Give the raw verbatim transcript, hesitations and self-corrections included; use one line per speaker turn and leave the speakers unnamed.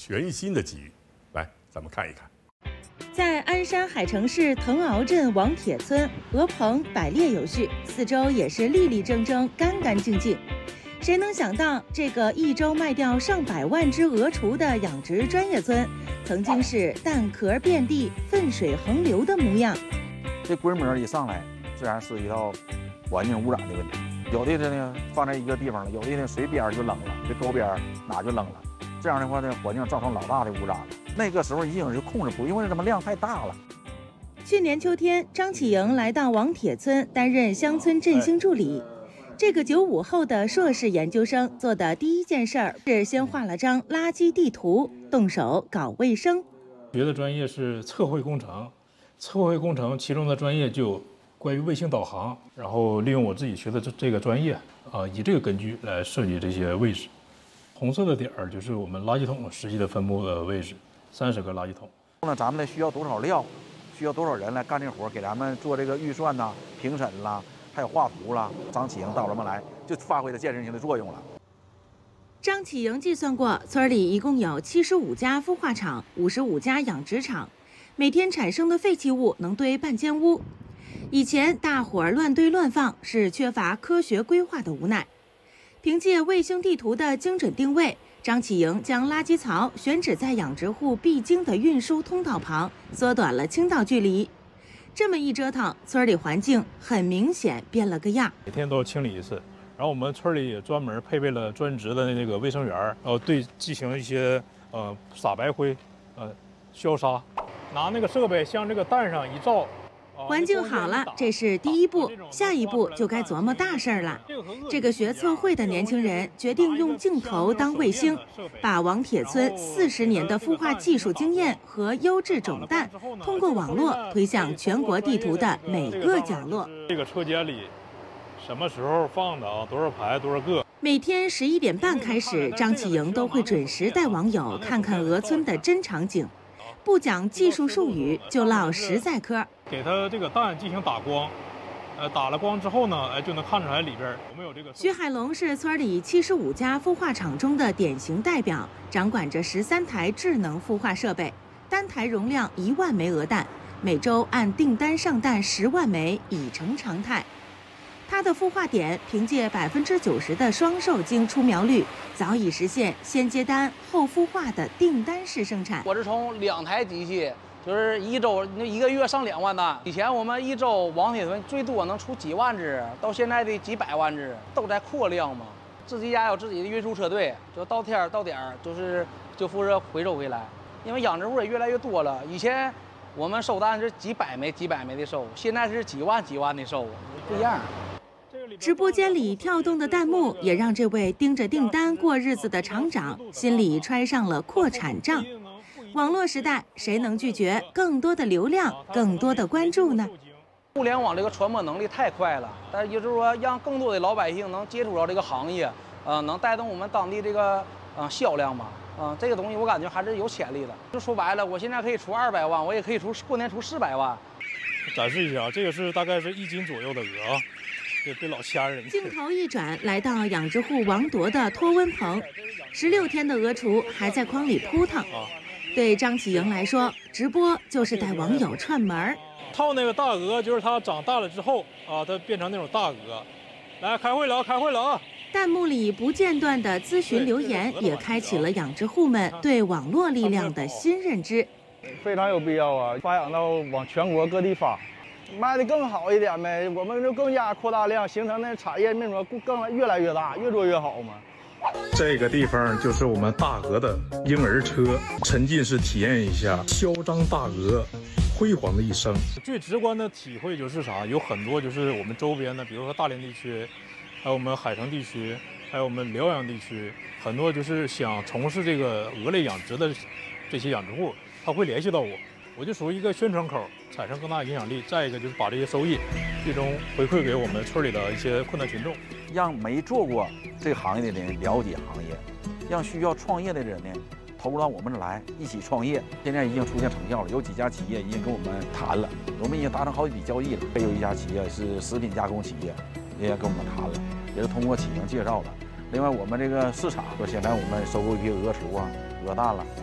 全新的机遇。来，咱们看一看。
在鞍山海城市藤坳镇王铁村，鹅棚摆列有序，四周也是立立正正、干干净净。谁能想到，这个一周卖掉上百万只鹅雏的养殖专业村，曾经是蛋壳遍地、粪水横流的模样。
这规模一上来，自然涉及到环境污染的问题。有的呢放在一个地方了，有的呢水边就扔了，这沟边哪就扔了。这样的话呢，环境造成老大的污染了。那个时候已经是控制不住，因为什么量太大了。
去年秋天，张启莹来到王铁村担任乡村振兴助理。这个九五后的硕士研究生做的第一件事儿是先画了张垃圾地图，动手搞卫生。
学的专业是测绘工程，测绘工程其中的专业就关于卫星导航，然后利用我自己学的这这个专业啊，以这个根据来设计这些位置。红色的点儿就是我们垃圾桶实际的分布的位置，三十个垃圾桶。
那咱们呢需要多少料，需要多少人来干这活，给咱们做这个预算呐、评审啦，还有画图啦。张启莹到咱们来就发挥了建设性的作用了。
张启莹计算过，村里一共有七十五家孵化场、五十五家养殖场，每天产生的废弃物能堆半间屋。以前大伙儿乱堆乱放是缺乏科学规划的无奈。凭借卫星地图的精准定位，张启莹将垃圾槽选址在养殖户必经的运输通道旁，缩短了倾倒距离。这么一折腾，村里环境很明显变了个样。
每天都要清理一次，然后我们村里也专门配备了专职的那个卫生员，然后对进行一些呃撒白灰、呃消杀，拿那个设备向这个蛋上一照。
环境好了，这是第一步，下一步就该琢磨大事儿了。这个学测绘的年轻人决定用镜头当卫星，把王铁村四十年的孵化技术经验和优质种蛋，通过网络推向全国地图的每个角落。
这个车间里什么时候放的啊？多少排？多少个？
每天十一点半开始，张启莹都会准时带网友看看鹅村的真场景，不讲技术术语，就唠实在嗑。
给它这个蛋进行打光，呃，打了光之后呢，哎，就能看出来里边有没有这个。
徐海龙是村里七十五家孵化场中的典型代表，掌管着十三台智能孵化设备，单台容量一万枚鹅蛋，每周按订单上蛋十万枚已成常态。他的孵化点凭借百分之九十的双受精出苗率，早已实现先接单后孵化的订单式生产。
我是从两台机器。就是一周那一个月上两万单，以前我们一周王铁村最多能出几万只，到现在的几百万只，都在扩量嘛。自己家有自己的运输车队，就到天到点儿就是就负责回收回来。因为养殖户也越来越多了，以前我们收单是几百枚几百枚的收，现在是几万几万的收，不一样。
直播间里跳动的弹幕也让这位盯着订单过日子的厂长心里揣上了扩产账。网络时代，谁能拒绝更多的流量、更多的关注呢？
互联网这个传播能力太快了，但是也就是说，让更多的老百姓能接触到这个行业，呃，能带动我们当地这个呃销量嘛，啊、呃，这个东西我感觉还是有潜力的。就说白了，我现在可以出二百万，我也可以出过年出四百万。
展示一下，这个是大概是一斤左右的鹅啊，这这老吓人。
镜头一转，来到养殖户王铎的脱温棚，十六天的鹅雏还在筐里扑腾。对张启莹来说，直播就是带网友串门儿。
套那个大鹅，就是它长大了之后啊，它变成那种大鹅。来，开会了啊，开会了啊！
弹幕里不间断的咨询留言，也开启了养殖户们对网络力量的新认知。
非常有必要啊，发扬到往全国各地发，卖的更好一点呗，我们就更加扩大量，形成那产业面说更越来越大，越做越好嘛。
这个地方就是我们大鹅的婴儿车，沉浸式体验一下嚣张大鹅辉煌的一生。最直观的体会就是啥？有很多就是我们周边的，比如说大连地区，还有我们海城地区，还有我们辽阳地区，很多就是想从事这个鹅类养殖的这些养殖户，他会联系到我，我就属于一个宣传口，产生更大影响力。再一个就是把这些收益最终回馈给我们村里的一些困难群众，
让没做过这个行业的人了解行业，让需要创业的人呢投入到我们这来一起创业。现在已经出现成效了，有几家企业已经跟我们谈了，我们已经达成好几笔交易了。还有一家企业是食品加工企业，也跟我们谈了，也是通过启莹介绍的。另外，我们这个市场说现在我们收购一批鹅雏啊、鹅蛋了，